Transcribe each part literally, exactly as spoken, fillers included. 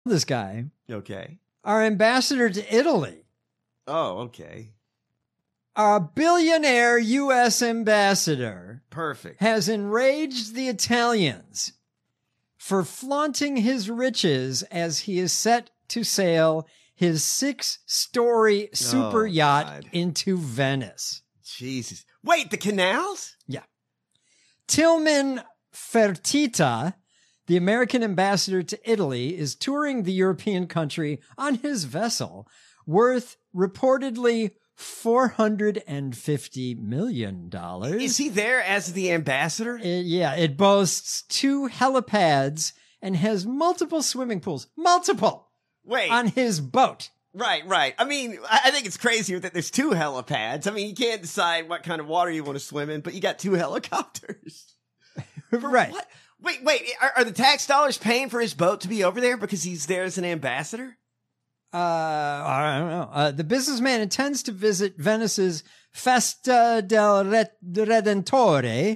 this guy. Okay. Our ambassador to Italy. Oh, okay. Our billionaire U S ambassador. Perfect. Has enraged the Italians for flaunting his riches as he is set to sail his six-story super Oh, yacht God. into Venice. Jesus. Wait, the canals? Yeah. Tillman Fertitta, the American ambassador to Italy, is touring the European country on his vessel, worth reportedly four hundred fifty million dollars. Is he there as the ambassador? It- yeah, it boasts two helipads and has multiple swimming pools. Multiple! Wait. On his boat. Right, right. I mean, I I think it's crazy that there's two helipads. I mean, you can't decide what kind of water you want to swim in, but you got two helicopters. For Right. What? Wait, wait. Are, are the tax dollars paying for his boat to be over there because he's there as an ambassador? Uh, I don't know. Uh, the businessman intends to visit Venice's Festa del Re- Redentore,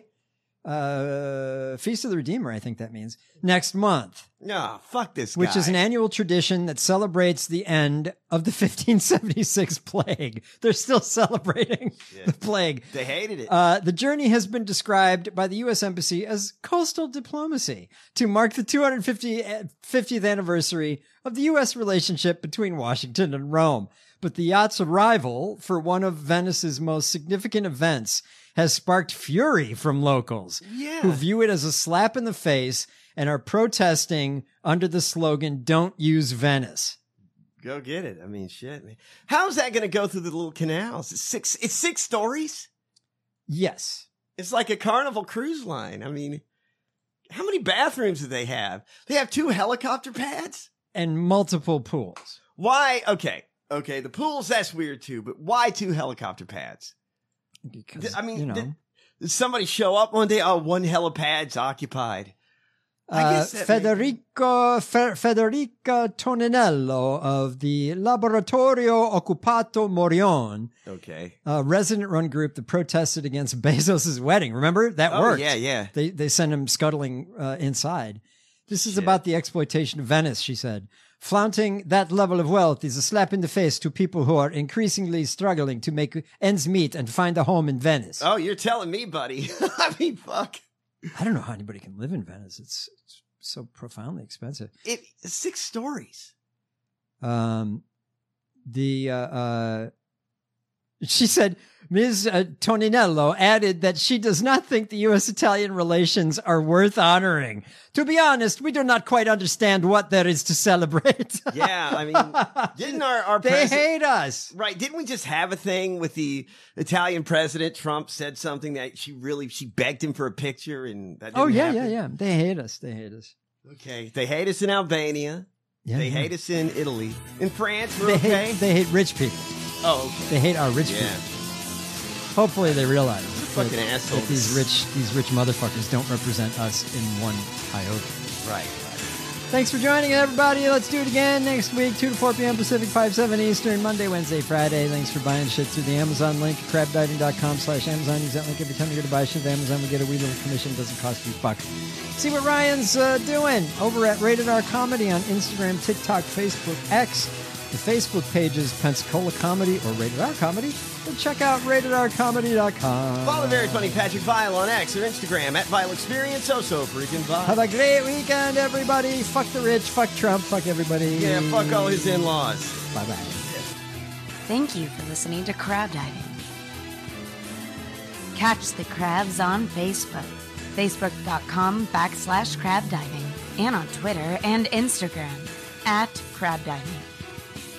uh, Feast of the Redeemer, I think that means, next month. No, fuck this guy. Which is an annual tradition that celebrates the end of the fifteen seventy-six plague. They're still celebrating Shit. the plague. They hated it. Uh, the journey has been described by the U S Embassy as coastal diplomacy to mark the two hundred fiftieth anniversary of the U S relationship between Washington and Rome. But the yacht's arrival for one of Venice's most significant events has sparked fury from locals Yeah. who view it as a slap in the face and are protesting under the slogan, "Don't use Venice." Go get it. I mean, shit. Man. How's that going to go through the little canals? It's six. It's six stories. Yes. It's like a Carnival cruise line. I mean, how many bathrooms do they have? They have two helicopter pads And multiple pools. Why? Okay, okay. The pools, that's weird too. But why two helicopter pads? Because, I mean, you know. did, did somebody show up one day? Oh, one helipad's occupied. I Uh, guess that Federico Fe- Federica Toninello of the Laboratorio Occupato Morion, Okay. a resident-run group that protested against Bezos' wedding. Remember? That Oh, worked. yeah, yeah. They they sent him scuttling uh, inside. This is Shit. about the exploitation of Venice, she said. Flaunting that level of wealth is a slap in the face to people who are increasingly struggling to make ends meet and find a home in Venice. Oh, you're telling me, buddy. I mean, fuck. I don't know how anybody can live in Venice. It's, it's so profoundly expensive. It six stories. Um, the uh, uh, she said Miz Uh, Toninello added that she does not think the U S-Italian relations are worth honoring. To be honest, we do not quite understand what there is to celebrate. Yeah, I mean, didn't our our They president, hate us. right? Didn't we just have a thing with the Italian president? Trump said something that she really she begged him for a picture, and that didn't Oh yeah, happen? yeah, yeah. They hate us. They hate us. Okay, they hate us in Albania. Yeah, they yeah. hate us in Italy. In France, we're They okay. hate. They hate rich people. oh, okay. They hate our rich Yeah. people. Hopefully, they realize that, Fucking that assholes. these rich these rich motherfuckers don't represent us in one iota. Right. Thanks for joining, everybody. Let's do it again next week, two to four p.m. Pacific, five, seven Eastern, Monday, Wednesday, Friday. Thanks for buying shit through the Amazon link, crabdiving.com slash Amazon. Use that link every time you go to buy shit at Amazon. We get a wee little commission. It doesn't cost you a buck. See what Ryan's uh, doing over at Rated R Comedy on Instagram, TikTok, Facebook, X. The Facebook page is Pensacola Comedy or Rated R Comedy. And check out rated r comedy dot com. Follow the very funny Patrick Vile on X or Instagram at Vile Experience. So so freaking Vile. Have a great weekend, everybody. Fuck the rich, fuck Trump, fuck everybody. Yeah, fuck all his in-laws. Bye-bye. Thank you for listening to Crab Diving. Catch the crabs on Facebook, facebook.com backslash crab diving, and on Twitter and Instagram at crab diving.